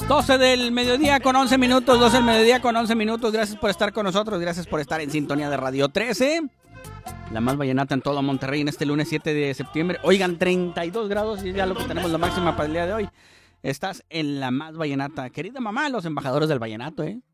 12 del mediodía con 11 minutos, 12 del mediodía con 11 minutos. Gracias por estar con nosotros, gracias por estar en sintonía de Radio 13. La más vallenata en todo Monterrey en este lunes 7 de septiembre. Oigan, 32 grados y ya lo que tenemos la máxima para el día de hoy. Estás en la más vallenata. Querida mamá, los embajadores del vallenato,